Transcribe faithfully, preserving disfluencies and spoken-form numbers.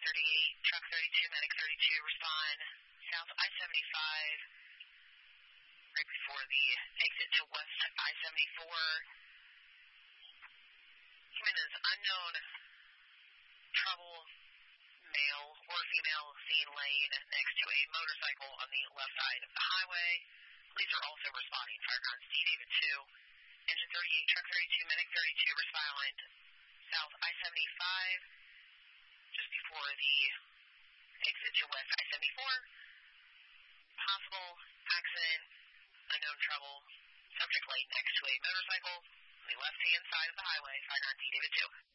thirty-eight, truck thirty-two, medic thirty-two, respond south I seventy-five, right before the exit to west I seventy-four. Human is unknown, trouble, male or female, seen laying next to a motorcycle on the left side of the highway. Police are also responding, fire grounds D David two, engine thirty-eight, truck thirty-two, medic thirty-two, respond south I seventy-five, just before the exit to west I seventy-four. Possible accident, unknown trouble, subject laying next to a motorcycle on the left-hand side of the highway, fire grounds D David two.